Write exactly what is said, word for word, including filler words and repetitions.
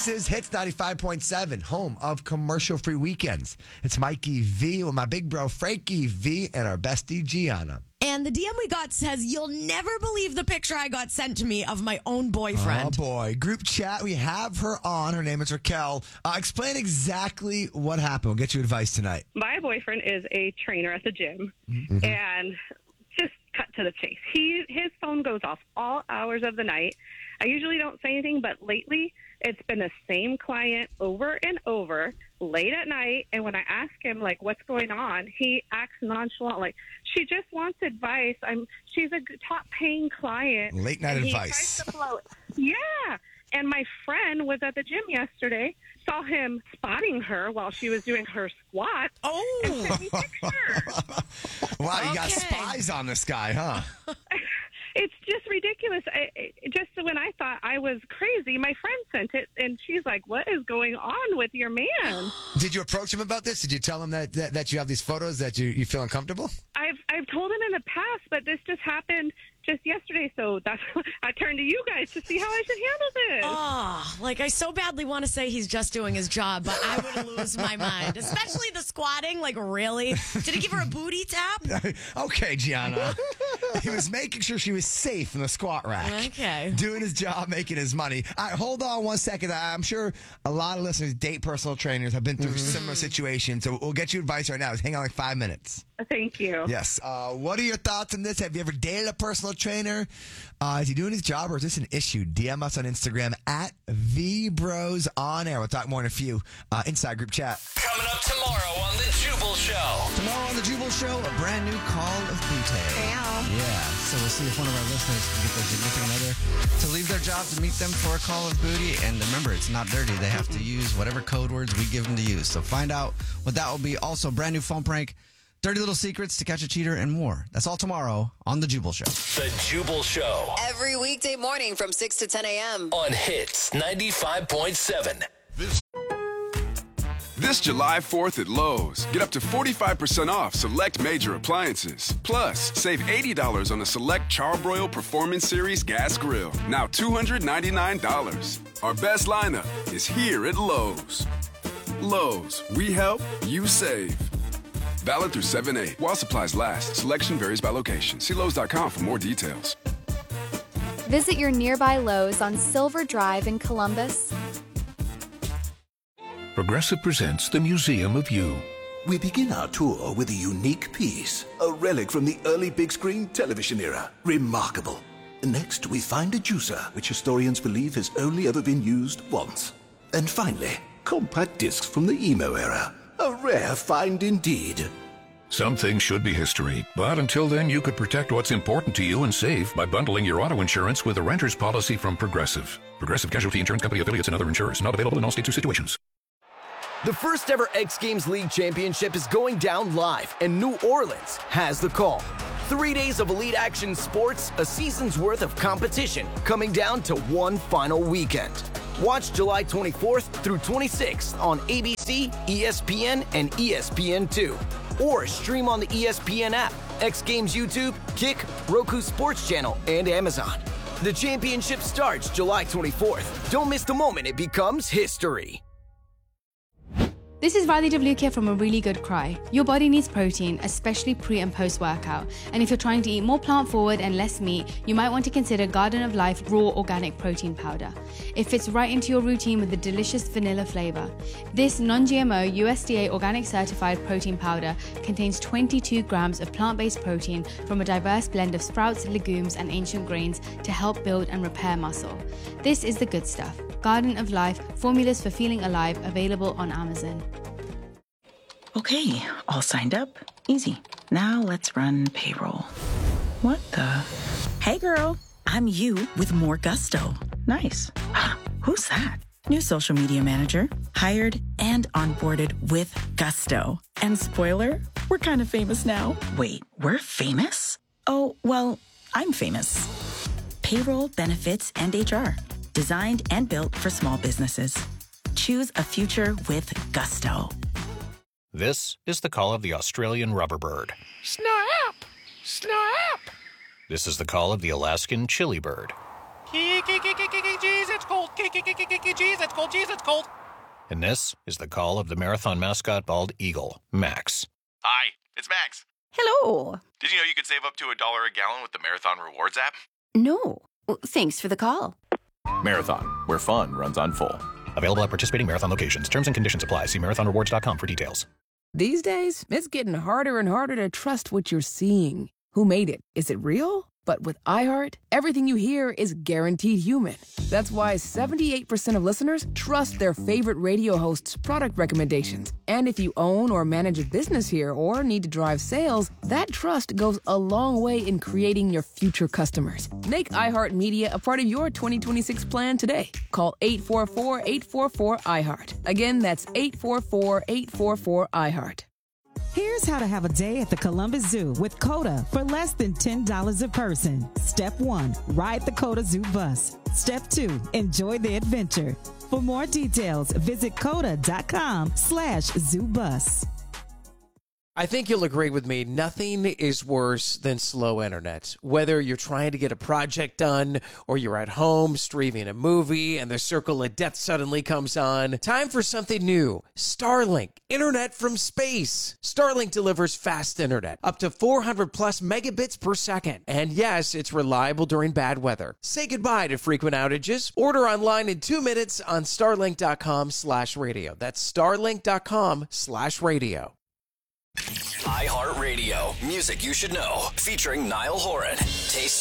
This is Hits ninety-five point seven, home of commercial-free weekends. It's Mikey V with my big bro Frankie V and our bestie Gianna. And the D M we got says, you'll never believe the picture I got sent to me of my own boyfriend. Oh, boy. Group chat, we have her on. Her name is Raquel. Uh, explain exactly what happened. We'll get you advice tonight. My boyfriend is a trainer at the gym, Mm-hmm. and just cut to the chase. He His phone goes off all hours of the night. I usually don't say anything, but lately it's been the same client over and over, late at night, and when I ask him, like, what's going on, he acts nonchalant, like, she just wants advice. I'm. She's a top-paying client. Late night and he advice. tries to blow it. Yeah. And my friend was at the gym yesterday, saw him spotting her while she was doing her squat. Oh. And sent me pictures. Wow, you got Okay. spies on this guy, huh? It's just ridiculous. I, I- just when I thought I was crazy, my friend sent it, and she's like, what is going on with your man? Did you approach him about this? Did you tell him that, that, that you have these photos, that you, you feel uncomfortable? I've I've told him in the past, but this just happened just yesterday, so that's I turned to you guys to see how I should handle this. Oh, like I so badly want to say he's just doing his job, but I would lose my mind. Especially the squatting. Like, really? Did he give her a booty tap? Okay, Gianna. He was making sure she was safe in the squat rack. Okay. Doing his job, making his money. All right, hold on one second. I'm sure a lot of listeners date personal trainers, have been through similar situations, so we'll get you advice right now. Just hang on like five minutes. Thank you. Yes. Uh, what are your thoughts on this? Have you ever dated a personal trainer? Uh, is he doing his job, or is this an issue? D M us on Instagram at VBrosOnAir. We'll talk more in a few uh, inside group chat. Coming up tomorrow on The Jubal Show. Tomorrow on The Jubal Show, a brand new Call of Duty. Yeah, so we'll see if one of our listeners can get their significant other to leave their job to meet them for a Call of Booty. And remember, it's not dirty. They have to use whatever code words we give them to use. So find out what that will be. Also, brand new phone prank, dirty little secrets to catch a cheater, and more. That's all tomorrow on The Jubal Show. The Jubal Show Every weekday morning from six to ten a.m. on Hits ninety-five point seven. This July fourth at Lowe's, get up to forty-five percent off select major appliances. Plus, save eighty dollars on a select Charbroil Performance Series gas grill, now two hundred ninety-nine dollars. Our best lineup is here at Lowe's. Lowe's, we help, you save. Valid through seven eight. While supplies last, selection varies by location. See Lowe's dot com for more details. Visit your nearby Lowe's on Silver Drive in Columbus. Progressive presents the Museum of You. We begin our tour with a unique piece, a relic from the early big screen television era. Remarkable. Next, we find a juicer, which historians believe has only ever been used once. And finally, compact discs from the emo era. A rare find indeed. Some things should be history, but until then, you could protect what's important to you and save by bundling your auto insurance with a renter's policy from Progressive. Progressive Casualty Insurance Company affiliates and other insurers. Not available in all states or situations. The first ever X Games League Championship is going down live, and New Orleans has the call. Three days of elite action sports, a season's worth of competition, coming down to one final weekend. Watch July twenty-fourth through twenty-sixth on A B C, E S P N, and E S P N two. Or stream on the E S P N app, X Games YouTube, Kick, Roku Sports Channel, and Amazon. The championship starts July twenty-fourth. Don't miss the moment it becomes history. This is Riley DeVlukia from A Really Good Cry. Your body needs protein, especially pre and post workout. And if you're trying to eat more plant forward and less meat, you might want to consider Garden of Life Raw Organic Protein Powder. It fits right into your routine with a delicious vanilla flavor. This non-G M O U S D A organic certified protein powder contains twenty-two grams of plant-based protein from a diverse blend of sprouts, legumes, and ancient grains to help build and repair muscle. This is the good stuff. Garden of Life, formulas for feeling alive, available on Amazon. Okay, all signed up. Easy. Now let's run payroll. What the? Hey girl, I'm you with more gusto. Nice. Who's that? New social media manager. Hired and onboarded with gusto. And spoiler, we're kind of famous now. Wait, we're famous? Oh, well, I'm famous. Payroll, benefits, and H R. Designed and built for small businesses. Choose a future with gusto. This is the call of the Australian rubber bird. Snap! Snap! This is the call of the Alaskan chili bird. Geez, it's cold. Jeez, it's cold. Jeez, it's cold. And this is the call of the marathon mascot bald eagle, Max. Hi, it's Max. Hello. Did you know you could save up to a dollar a gallon with the Marathon Rewards app? No. Well, thanks for the call. Marathon, where fun runs on full. Available at participating Marathon locations. Terms and conditions apply. See marathon rewards dot com for details. These days, it's getting harder and harder to trust what you're seeing. Who made it? Is it real? But with iHeart, everything you hear is guaranteed human. That's why seventy-eight percent of listeners trust their favorite radio hosts' product recommendations. And if you own or manage a business here or need to drive sales, that trust goes a long way in creating your future customers. Make iHeartMedia a part of your twenty twenty-six plan today. Call eight four four, eight four four, iHeart. Again, that's eight four four, eight four four, iHeart. Here's how to have a day at the Columbus Zoo with COTA for less than ten dollars a person. Step one, ride the COTA Zoo bus. Step two, enjoy the adventure. For more details, visit COTA.com slash zoo bus. I think you'll agree with me. Nothing is worse than slow internet. Whether you're trying to get a project done or you're at home streaming a movie and the circle of death suddenly comes on. Time for something new. Starlink. Internet from space. Starlink delivers fast internet. Up to four hundred plus megabits per second. And yes, it's reliable during bad weather. Say goodbye to frequent outages. Order online in two minutes on starlink.com slash radio. That's starlink.com slash radio. iHeartRadio, music you should know, featuring Niall Horan. Taste